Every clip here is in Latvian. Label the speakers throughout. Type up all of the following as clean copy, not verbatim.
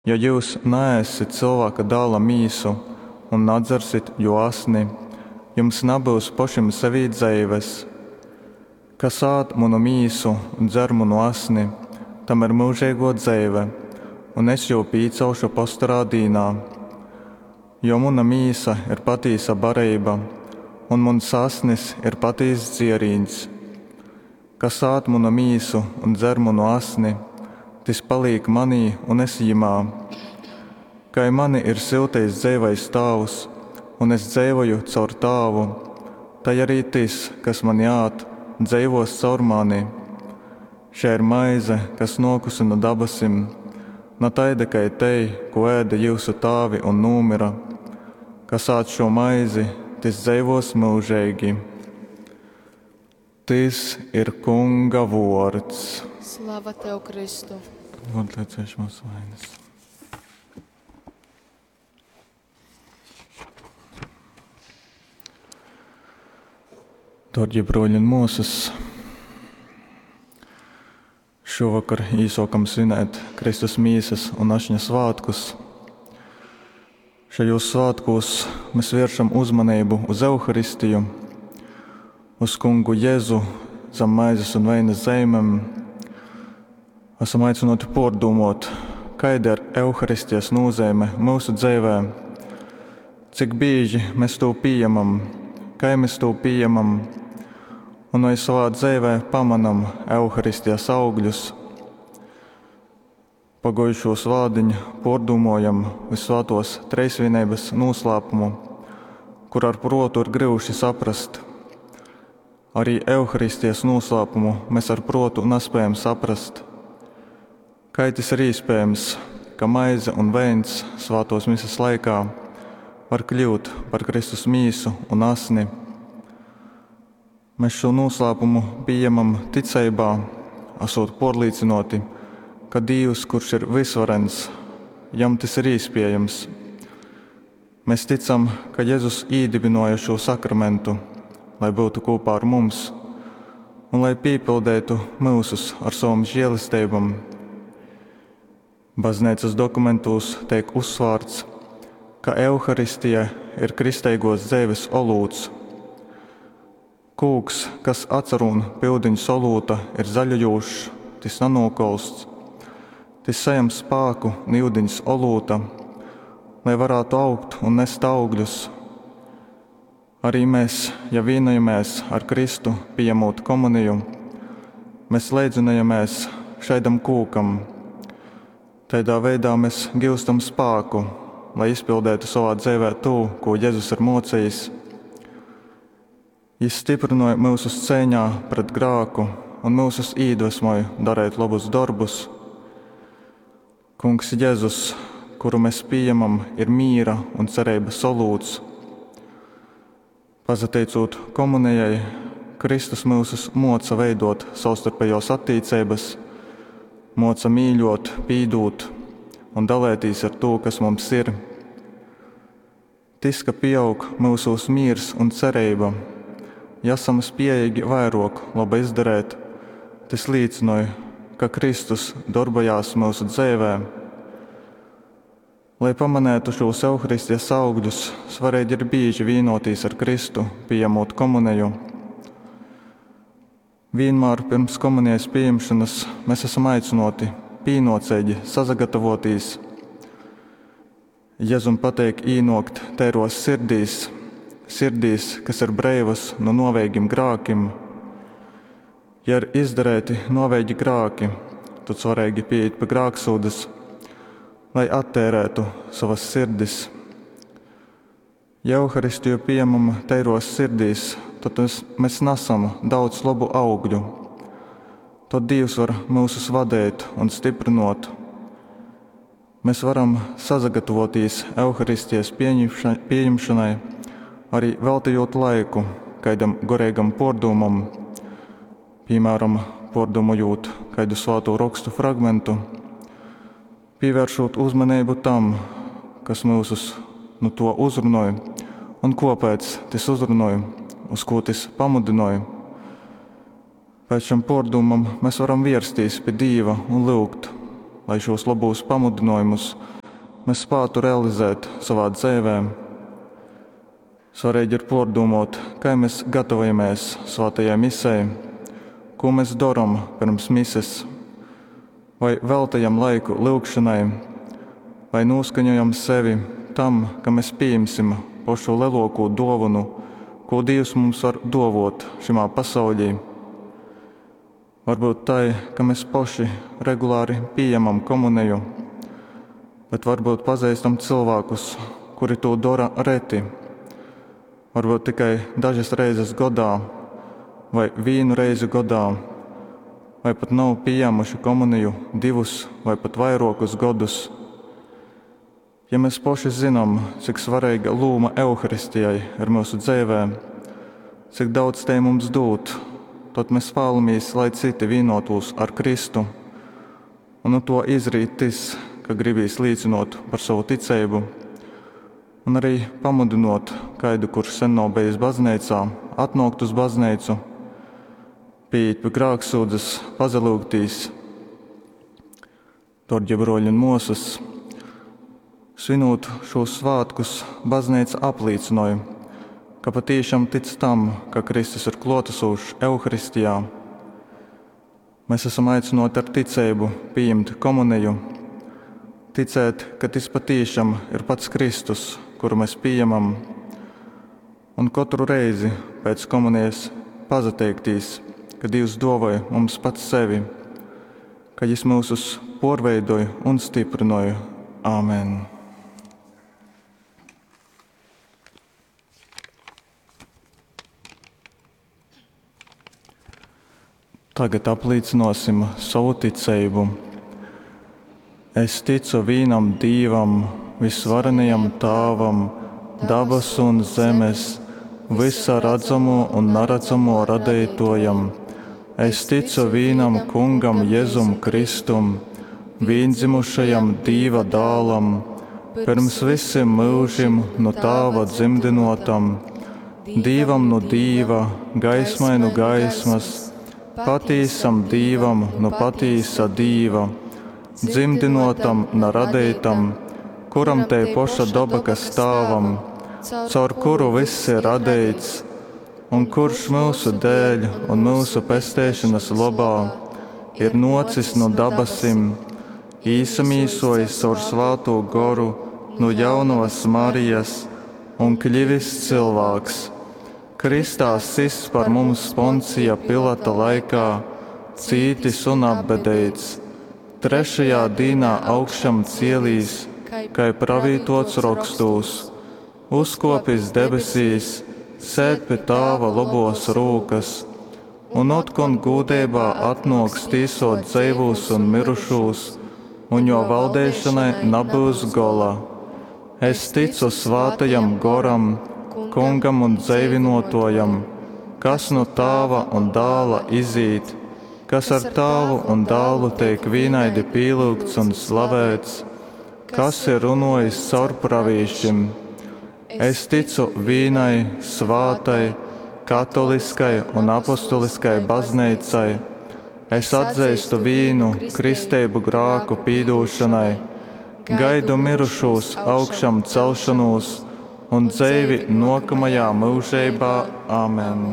Speaker 1: Ja jūs neēsit cilvēka dēla mīsu un nadzersit jo asni, jums nebūs pašam sevī dzīves. Kas ād manu mīsu un dzer manu asni, tam ir mūžīgo dzīve, un es jau pīcelšu postarā dīnā. Jo mana mīsa ir patīsa barība, un mans asnis ir patīs dzierīns. Kas ād manu mīsu un dzer manu asni, tas paliek manī un es jimā. Kai mani ir siltais dzīvais tēvs, un es dzīvoju caur tēvu, tai arī tas, kas mani ād, dzīvos caur mani. Šī ir maize, kas nokusi no dabasim, no taida kai tei, ko ēda jūsu tēvi un numira. Kas ād šo maizi, tas dzīvos mūžīgi. Tas ir Kunga vārds.
Speaker 2: Slava tev, Kristu!
Speaker 1: Atliecieš mūsu vainas. Dārgie broļi un mūsas, šovakar īsokam svinēt Kristus mīsas un ašņa svātkus. Šajos svātkos mēs vēršam uzmanību uz Euharistiju, uz Kungu Jēzu zem maizes un veinas zeimēm. Esam aicināti pārdomāt, kāda ir Euharistijas nozīme mūsu dzīvē, cik bieži mēs to pieņemam, kā mēs to pieņemam, un vai savā dzīvē pamanam Euharistijas augļus. Pagājušo svētdiņu pārdomājam Visvētos Trejsvienības noslēpumu, kur ar protu ir grūti saprast. Arī Euharistijas noslēpumu mēs ar protu nespējam saprast. Kā tas ir iespējams, ka maize un veins svētos misas laikā var kļūt par Kristus mīsu un asni? Mēs šo noslēpumu pieņemam ticībā, esot pārliecināti, ka Dievs, kurš ir visvarens, jam tas ir iespējams. Mēs ticam, ka Jēzus iedibināja šo sakramentu, lai būtu kopā ar mums un lai piepildētu mūsus ar savam žēlistībam. Baznīcas dokumentos tiek uzsvārts, ka Euharistija ir kristīgos dzīves olūts. Kūks, kas atcer un pildiņu solūta, ir zaļajošs, tas nenokolsts. Tas sajam spēku nīvdiņas olūta, lai varētu augt un nest augļus. Arī mēs, ja vienojamies ar Kristu, pieņemot komuniju, mēs līdzinājamies šaidam kūkam. Tādā veidā mēs gūstam spēku, lai izpildētu savā dzīvē to, ko Jēzus ir mocījis. Viņš stiprināja mūsu cīņā pret grēku un mūsu iedvesmoja darīt labus darbus. Kungs Jēzus, kuru mēs pieņemam, ir mīra un cerības olūts. Pazateicot komunijai, Kristus mūs moca veidot savstarpējos attiecības, moca mīļot, pīdot un dalēties ar to, kas mums ir. Tas, ka pieaug mūsu mīrs un cerība, ja esam spējīgi vairāk labi izdarīt, tas liecināja, ka Kristus darbojās mūsu dzīvē. Lai pamanētu šos Euharistijas augļus, svarīgi ir bieži vienoties ar Kristu, pieņemot komuniju. Vienmēr pirms komunijas pieņemšanas mēs esam aicināti pienācīgi sagatavoties. Jēzum pateik īnokt tēros sirdīs, kas ir breivas no novēgiem grākiem. Ja ir izdarēti novēgi grāki, tad svarīgi pieiet pie grāksūdas, lai attērētu savas sirdis. Ja Euharistiju pieņemam teiros sirdīs, tad mēs nesam daudz labu augļu. Tad Dievs var mūsus vadīt un stiprinot. Mēs varam sagatavoties Euharistijas pieņemšanai, arī veltījot laiku kādam garīgam pārdomam, piemēram, pārdomājot kādu svēto rakstu fragmentu, pievēršot uzmanību tam, kas mūsus no to uzrunāja un kāpēc tas uzrunāja, uz ko tas pamudināja. Pēc šim pārdomam mēs varam vērsties pie Dieva un lūgt, lai šos labos pamudinājumus mēs spētu realizēt savā dzīvē. Svarīgi ir pārdomāt, kā mēs gatavojamies svētajai misijai, ko mēs darām pirms mises, vai veltījam laiku lūgšanai, vai noskaņojam sevi tam, ka mēs pieņemsim pašu lielāko dāvanu, ko Dievs mums var dāvāt šajā pasaulī. Varbūt tā, ka mēs paši regulāri pieņemam komuniju, bet varbūt pazīstam cilvēkus, kuri to dara reti. Varbūt tikai dažas reizes gadā, vai vienu reizi gadā, vai pat nav pieņēmuši komuniju 2 vai pat vairākus gadus. Ja mēs paši zinām, cik svarīga loma Euharistijai ir mūsu dzīvē, cik daudz te mums dod, tad mēs vēlamies, lai citi vienotos ar Kristu, un no to izrīt tas, ka gribīs līdzinot par savu ticību, un arī pamudinot kādu, kurš sen nav bijis baznīcā, atnākt uz baznīcu, pieiet pie grēksūdzes, pazalūgtīs, torģi broļi un mosas. Svinot šos svētkus, baznīca apliecināja, ka patiešām tic tam, ka Kristus ir klātesošs Euharistijā. Mēs esam aicināti ar ticību pieņemt komuniju, ticēt, ka tas patiešām ir pats Kristus, kuru mēs pieņemam, un katru reizi pēc komunijas pazateikties, ka Dievs dāvāja mums pats sevi, ka Viņš mūsus pārveidoja un stiprināja. Āmen! Tagad apliecināsim savu ticību. Es ticu vienam Dievam, visvarenajam Tēvam, dabas un zemes, visa redzamo un neredzamo radītojam. Es ticu vienam Kungam Jēzum Kristum, viendzimušajam Dieva dēlam, pirms visiem mūžiem no Tēva dzimdinotam, Dievam no Dieva, gaismai no gaismas, patīsam Dievam no patīsa Dieva, dzimdinotam, neradītam, kuram te paša daba, kas stāvam, caur kuru viss ir radīts, un kurš mūsu dēļ un mūsu pestēšanas labā ir nocis no dabasim, īsamīsojis caur svāto goru no jaunās Marijas un kļuvis cilvēks. Kristā sists par mums Poncija Pilata laikā, cītis un apbedēts, 3. dienā augšām cielīs, kai pravītots rakstūs, uzkopis debesīs, sēd pie Tēva labos rūkas, un otkon gūdībā atnoks tīsot dzīvos un mirušos, un jo valdēšanai nebūs gola. Es ticu svātajam goram, Kungam un dzīvinotojam, kas no Tēva un Dēla izīt, kas ar Tēvu un Dēlu tiek vienaidi pielūgts un slavēts, kas ir runājis caur pravīšiem. Es ticu vienai, svātai, katoliskai un apostoliskai baznīcai. Es atzīstu vienu kristību grēku pīdošanai, gaidu mirušos augšām celšanos un dzīvi nākamajā mūžībā. Āmen!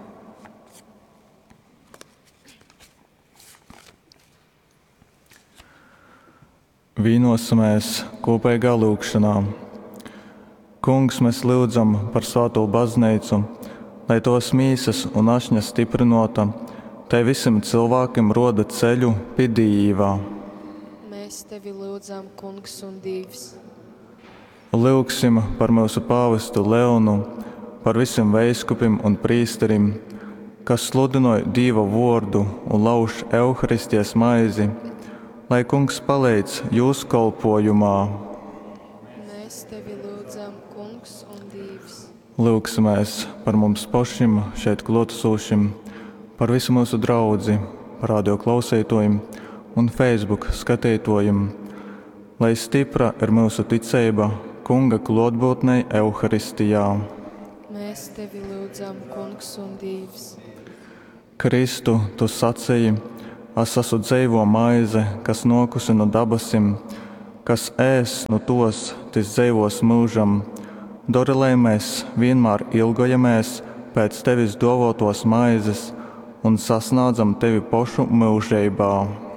Speaker 1: Vienosimies kopīgā lūgšanā. Kungs, mēs lūdzam par svēto baznīcu, lai tos mīsas un ašņas stiprinota, tai visiem cilvēkiem roda ceļu pie Dieva.
Speaker 2: Mēs tevi lūdzam, Kungs un Dievs.
Speaker 1: Lūgsim par mūsu pāvestu Leonu, par visiem veiskupiem un prīsterim, kas sludināja Dieva vārdu un lauž Euharistijas maizi, lai Kungs palīdz jūsu kalpojumā.
Speaker 2: Mēs tevi lūdzam, Kungs un Dievs.
Speaker 1: Lūgsimies par mums pašiem šeit klātesošiem, par visu mūsu draudzi, par radio klausītājiem un Facebook skatītājiem, lai stipra ir mūsu ticība Kunga klātbūtnei Euharistijā.
Speaker 2: Mēs tevi lūdzam, Kungs un Dievs.
Speaker 1: Kristu, tu sacīji, es esmu dzīvo maize, kas nokusi no dabasim, kas ēs no tos, tas dzīvos mūžam. Dori, lai mēs vienmēr ilgojamies pēc tevis dovotos maizes un sasniedzam tevi pašu mūžībā.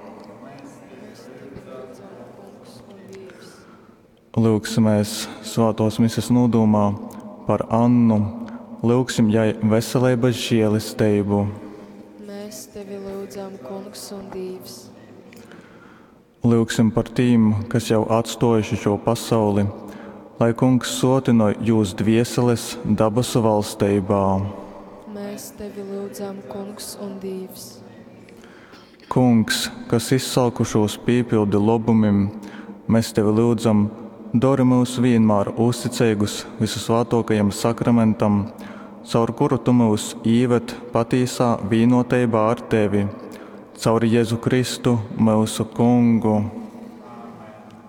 Speaker 1: Lūksimies svētos misas nodomā par Annu, lūksim jai veselības žēlastību.
Speaker 2: Mēs tevi lūdzam, Kungs un Dievs.
Speaker 1: Lūksim par tiem, kas jau atstājuši šo pasauli, lai Kungs sotino jūs dvieseles dabasu valstībā.
Speaker 2: Mēs tevi lūdzam, Kungs un Dievs.
Speaker 1: Kungs, kas izsalkušos pīpildi lobumim, mēs tevi lūdzam, dori mūs vienmēr uzticīgus visusvētākajam sakramentam, caur kuru tu mūs īved patīsā vienotībā ar tevi, caur Jēzu Kristu, mūsu Kungu.